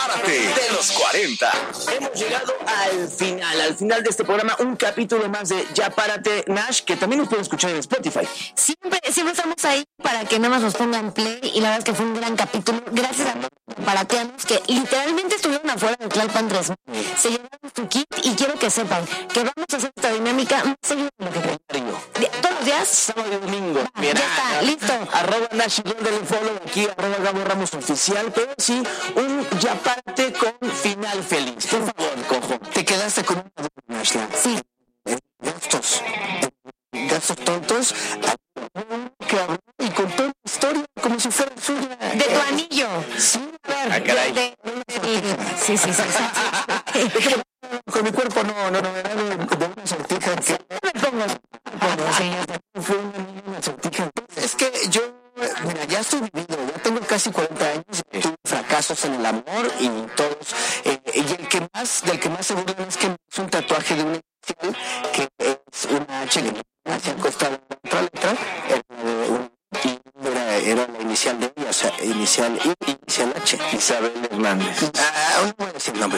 Párate de los 40. Hemos llegado al final de este programa, un capítulo más de Ya Párate, Nash, que también nos pueden escuchar en Spotify. Siempre estamos ahí para que nada más nos pongan play, y la verdad es que fue un gran capítulo. Gracias a los parateanos que literalmente estuvieron afuera de Tlalpan 3. Se llevaron su kit y quiero que sepan que vamos a hacer esta dinámica más seguido de lo que creen. Todos los días. Sábado y domingo. Ya está, listo. @Nash, denle follow aquí, @Gabo Ramos Oficial, pero sí, un Ya Párate con final feliz. Por favor, cojo. Te quedaste con una duda, Nashla. Sí. Gastos tontos, que habló y contó una historia como si fuera suya. De tu anillo. Sí, a ver. Caray. Sí. Déjame, con mi cuerpo no, era de una sortija que Me pongo. fue una sortija. Es que yo, mira, ya estoy vivido, ya tengo casi 40 años, tuve fracasos en el amor y todos, y del que más se burlan es que es un tatuaje de una inicial que es una H que se acostado en otra letra, era la inicial de ella, o sea, inicial I, inicial H. Isabel Hernández. No voy a decir el nombre.